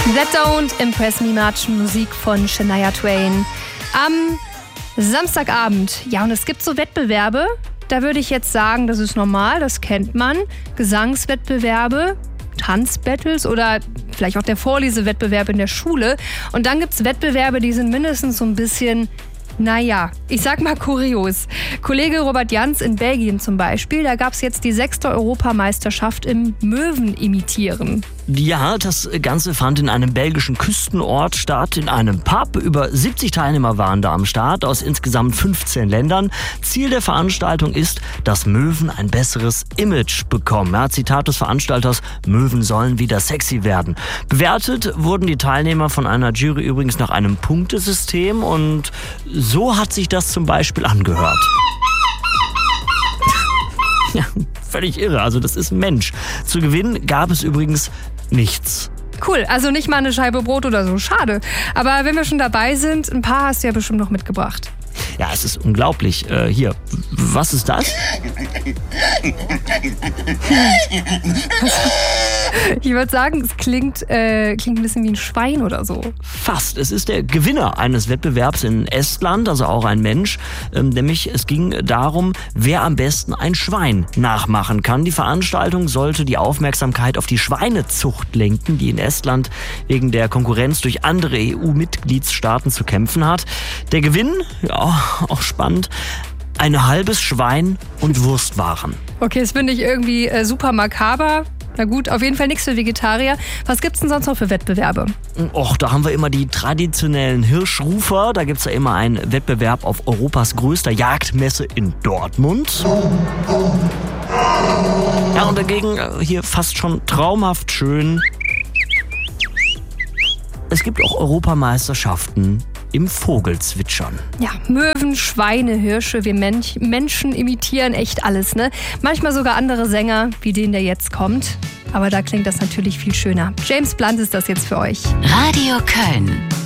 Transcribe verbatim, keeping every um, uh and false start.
That Don't Impress Me Much, Musik von Shania Twain. Am Samstagabend, ja, und es gibt so Wettbewerbe, da würde ich jetzt sagen, das ist normal, das kennt man. Gesangswettbewerbe, Tanzbattles oder vielleicht auch der Vorlesewettbewerb in der Schule. Und dann gibt es Wettbewerbe, die sind mindestens so ein bisschen, naja, ich sag mal kurios. Kollege Robert Jans in Belgien zum Beispiel, da gab es jetzt die sechste Europameisterschaft im Möwenimitieren. Ja, das Ganze fand in einem belgischen Küstenort statt, in einem Pub. Über siebzig Teilnehmer waren da am Start aus insgesamt fünfzehn Ländern. Ziel der Veranstaltung ist, dass Möwen ein besseres Image bekommen. Ja, Zitat des Veranstalters, Möwen sollen wieder sexy werden. Bewertet wurden die Teilnehmer von einer Jury übrigens nach einem Punktesystem und so hat sich das zum Beispiel angehört. Ja, völlig irre. Also das ist ein Mensch. Zu gewinnen gab es übrigens nichts. Cool, also nicht mal eine Scheibe Brot oder so. Schade. Aber wenn wir schon dabei sind, ein paar hast du ja bestimmt noch mitgebracht. Ja, es ist unglaublich. Äh, hier, was ist das? Ich würde sagen, es klingt, äh, klingt ein bisschen wie ein Schwein oder so. Fast. Es ist der Gewinner eines Wettbewerbs in Estland, also auch ein Mensch. Ähm, nämlich es ging darum, wer am besten ein Schwein nachmachen kann. Die Veranstaltung sollte die Aufmerksamkeit auf die Schweinezucht lenken, die in Estland wegen der Konkurrenz durch andere E U-Mitgliedstaaten zu kämpfen hat. Der Gewinn, ja, auch spannend, ein halbes Schwein und Wurstwaren. Okay, das finde ich irgendwie äh, super makaber. Na gut, auf jeden Fall nichts für Vegetarier. Was gibt's denn sonst noch für Wettbewerbe? Och, da haben wir immer die traditionellen Hirschrufer. Da gibt's ja immer einen Wettbewerb auf Europas größter Jagdmesse in Dortmund. Ja, und dagegen hier fast schon traumhaft schön. Es gibt auch Europameisterschaften im Vogelzwitschern. Ja, Möwen, Schweine, Hirsche, wir Mensch, Menschen imitieren echt alles, ne? Manchmal sogar andere Sänger, wie den, der jetzt kommt. Aber da klingt das natürlich viel schöner. James Blunt ist das jetzt für euch. Radio Köln.